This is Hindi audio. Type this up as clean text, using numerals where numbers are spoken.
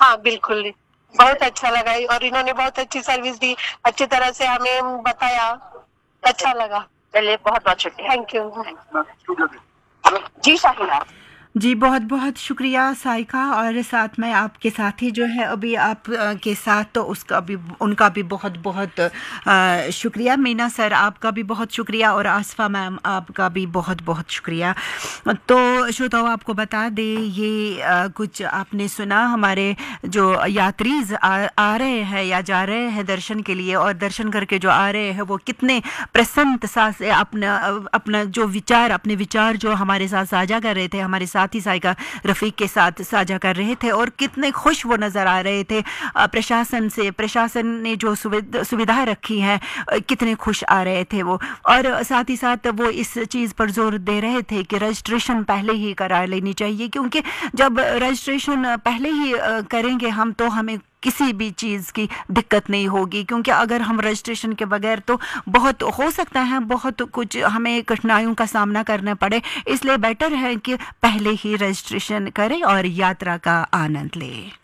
हाँ बिल्कुल, बहुत अच्छा लगा और इन्होंने बहुत अच्छी सर्विस दी, अच्छी तरह से हमें बताया, अच्छा लगा। चलिए बहुत बहुत शुक्रिया। Thank you. जी शाहिना। जी, बहुत-बहुत शुक्रिया साइका, और साथ में आपके साथी जो है अभी आप के साथ, तो उसका भी उनका भी बहुत-बहुत शुक्रिया। मीना सर आपका भी बहुत शुक्रिया, और आसफ़ा मैम आपका भी बहुत-बहुत शुक्रिया। तो श्रोताओं, आपको बता दें ये कुछ आपने सुना, हमारे जो यात्रीज़ आ रहे हैं या जा रहे हैं दर्शन के लिए, और दर्शन करके जो आ रहे हैं वो कितने प्रसन्नता से अपना जो विचार, अपने विचार जो हमारे साथ साझा कर रहे थे, हमारे साथी साइका रफ़ीक के साथ साझा कर रहे थे, और कितने खुश वो नज़र आ रहे थे। प्रशासन ने जो सुविधाएं रखी हैं, कितने खुश आ रहे थे वो, और साथ ही साथ वो इस चीज़ पर जोर दे रहे थे कि रजिस्ट्रेशन पहले ही करा लेनी चाहिए, क्योंकि जब रजिस्ट्रेशन पहले ही करेंगे हम, तो हमें किसी भी चीज़ की दिक्कत नहीं होगी, क्योंकि अगर हम रजिस्ट्रेशन के बगैर, तो बहुत हो सकता है बहुत कुछ हमें कठिनाइयों का सामना करना पड़े। इसलिए बेटर है कि पहले ही रजिस्ट्रेशन करें और यात्रा का आनंद लें।